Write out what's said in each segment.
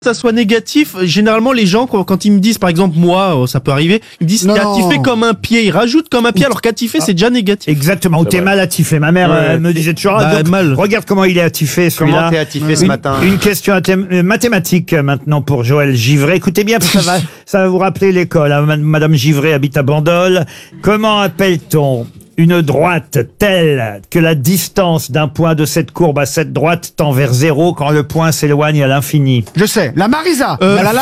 ça soit négatif, généralement les gens quand ils me disent, par exemple moi, ça peut arriver, ils me disent t'es attifé comme un pied, ils rajoutent comme un pied alors qu'attifé c'est déjà négatif. Exactement, ou t'es mal attifé. Ma mère me disait toujours, mal. Regarde comment il est attifé celui-là. Comment t'es attifé ce matin? Une question mathématique maintenant pour Joël Givray. Écoutez bien, parce que ça va vous rappeler l'école. Hein. Madame Givray habite à Bandol. Comment appelle-t-on une droite telle que la distance d'un point de cette courbe à cette droite tend vers 0 quand le point s'éloigne à l'infini? Je sais, la Marisa.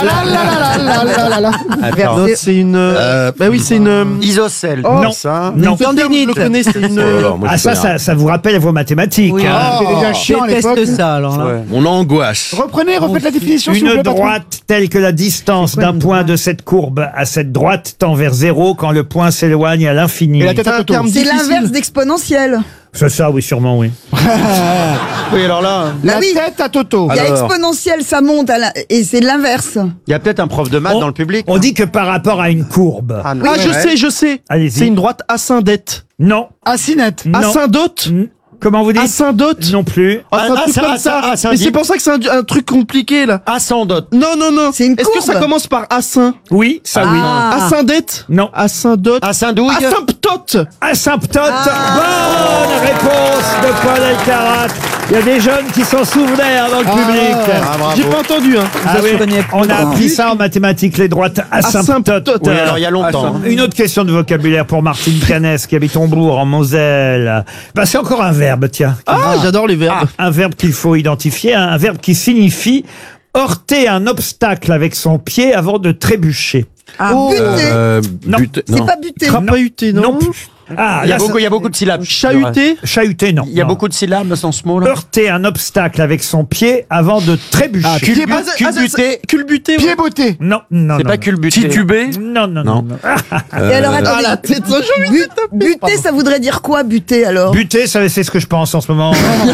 C'est une. Bah oui, c'est une. Isocèle. Non, ça. non. Je le connais, c'est une. Ça vous rappelle vos mathématiques. Oui, hein. C'est déjà chiant à l'époque. déteste ça, alors là. Ouais. On angoisse. Refaites la définition, s'il vous Une plaît, patron. droite telle que la distance d'un point de cette courbe à cette droite tend vers 0 quand le point s'éloigne à l'infini. Et la tête à Toto. C'est l'inverse d'exponentiel. C'est ça, oui, sûrement, oui. Oui, alors là, La oui. tête à Toto. Il y a exponentiel, ça monte, et c'est l'inverse. il y a peut-être un prof de maths dans le public. On dit que par rapport à une courbe. Ah, non. Ah, je sais. Allez-y. C'est une droite ascendette. Non. Assinette. Non. Asyndote. Comment vous dites? Asyndote. Non plus. Ah, c'est un truc comme ça. Mais c'est pour ça que c'est un truc compliqué là. Ascendote. Non. C'est une Est-ce que ça courbe. commence par asyn? Oui, ça oui. Asyndète? Non. Asyndote. Assyndouille. Asymptote. Asymptote. Bonne réponse de Paul Elkarat. Il y a des jeunes qui s'en souvenaient dans le public. J'ai pas entendu, hein. Ah oui, on a appris ça en mathématiques, les droites asymptotes. Asymptote. Oui, alors il y a longtemps. Une autre question de vocabulaire pour Martine Canès qui habite Hombourg en Moselle. Bah, c'est encore un verbe, tiens. Ah, j'adore les verbes. Un verbe qu'il faut identifier, un verbe qui signifie heurter un obstacle avec son pied avant de trébucher. Buter. Non. C'est pas buter. Crapahuté, non? Non. Ah, Il y a là, beaucoup de syllabes. Chahuté? chahuter, non. Il y a Non. beaucoup de syllabes dans ce mot-là. Heurter un obstacle avec son pied avant de trébucher. Culbuté. Culbuté. Pied beauté. Non. C'est pas culbuté. Titubé. Non. Et alors, attendez. la tête, ça, Buter, ça voudrait dire quoi, buter, alors? Buter, c'est ce que je pense en ce moment.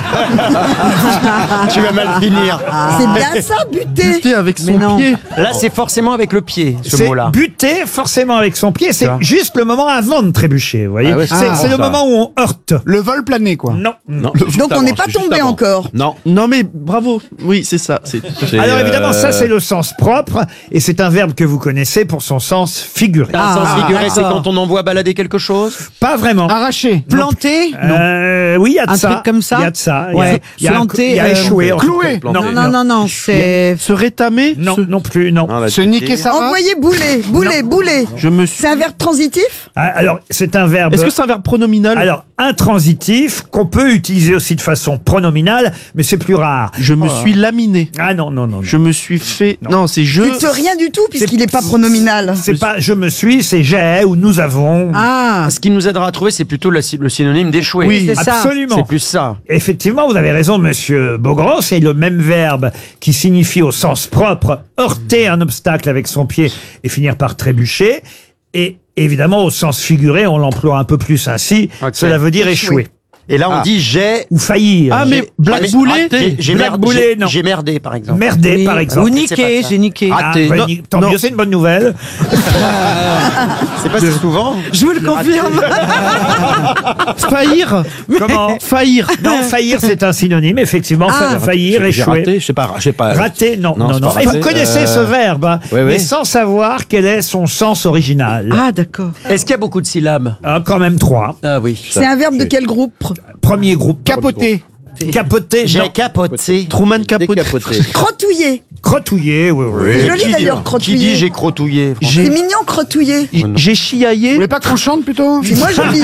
Tu vas mal finir. C'est bien ça, buter. Buté avec son non. pied. Là, c'est forcément avec le pied, ce C'est mot-là. buter forcément avec son pied, c'est vois. juste le moment avant de trébucher, vous voyez. C'est le moment où on heurte. Le vol plané, quoi. Non. Donc, on n'est pas tombé encore. Non. Non, mais bravo. Oui, c'est ça. Alors évidemment, ça c'est le sens propre et c'est un verbe que vous connaissez pour son sens figuré. Un sens figuré, c'est d'accord. quand on envoie balader quelque chose. Pas vraiment. Arraché. Planté? Oui, il y a de Un ça. truc comme ça? Il y a de ça. Ouais. Il y a Planté, il y a échoué. Cloué. Non, c'est... Se rétamer? Non, non plus, non. Se niquer sa race. Envoyer bouler. Je me suis. C'est un verbe transitif? Ah, alors, c'est un verbe. Est-ce que c'est un verbe pronominal? Alors, intransitif, qu'on peut utiliser aussi de façon pronominale, mais c'est plus rare. Je me suis laminé. Ah non. Je me suis fait. Non, c'est je. C'est rien du tout, puisqu'il n'est pas pronominal. C'est pas je me suis, c'est j'ai ou nous avons. Ah, Ce qui nous aidera à trouver, c'est plutôt le synonyme d'échouer. Oui, c'est ça. Absolument. C'est plus ça. Effectivement, vous avez raison, monsieur Beaugrand, c'est le même verbe qui signifie au sens propre heurter un obstacle avec son pied et finir par trébucher. Et évidemment, au sens figuré, on l'emploie un peu plus ainsi. Ok. Cela veut dire échouer. Et là, on dit j'ai. Ou faillir. Ah, mais blackboulé? Blackboulé, non. J'ai merdé, par exemple. Merder, oui. par exemple. Ou niqué, j'ai niqué. Ah, raté. bah, Non, tant non. mieux, c'est une bonne nouvelle. C'est pas si souvent. Je vous le confirme. Faillir? Comment? Faillir. Non, faillir, c'est un synonyme, effectivement. Faillir, J'ai échouer. raté, je sais pas. Raté, non. Non, c'est pas Et vous raté. connaissez ce verbe, hein, oui, oui. mais sans savoir quel est son sens original. Ah, d'accord. Est-ce qu'il y a beaucoup de syllabes? Ah, quand même 3. Ah oui. C'est un verbe de quel groupe? Premier groupe. Capoté. Capoter, J'ai non. capoté. Truman Capote. Crotouiller. Crotouiller, oui. C'est joli d'ailleurs, Qui crotouiller. dit j'ai crotouillé? C'est mignon, crotouiller. J'ai Vous chiaillé. voulez pas qu'on chante plutôt? C'est moi joli.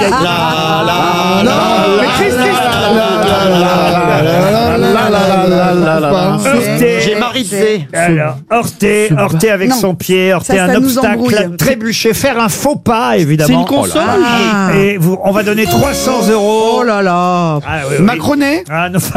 Heurter. J'ai marisé. Alors, heurter avec Non. son pied, heurter Ça un nous embrouille. obstacle, trébucher, faire un faux pas, évidemment. C'est une consonne? Ah. Et on va donner 300 €. Oh là là. Ah, oui, oui. Macroné. Ah, non.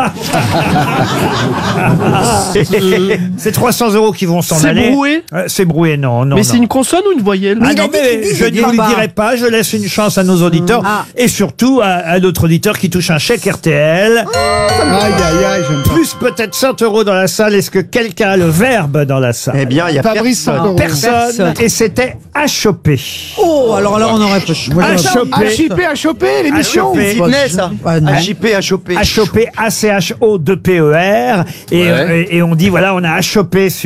C'est 300 € qui vont s'en C'est aller. broué? C'est broué, non. Mais c'est une consonne ou une voyelle? Ah il a non, dit mais qu'il dit, je il ne dit vous le pas. dirai pas. Je laisse une chance à nos auditeurs et surtout à notre auditeur qui touche un chèque RTL. Aïe, aïe, aïe, j'aime pas. Plus peut-être 100 € dans la salle. Est-ce que quelqu'un a le verbe dans la salle? Eh bien, il y a Fabrice personne. Personne. Et c'était achoper. Oh, alors là, on aurait pas... Moi, j'aurais pas- Achoper. À choper l'émission. Achoper. Sydney, ça. Ah, non. HIP, à choper. Achoper, ACHO2PER. Et on dit, voilà, on a achopé sur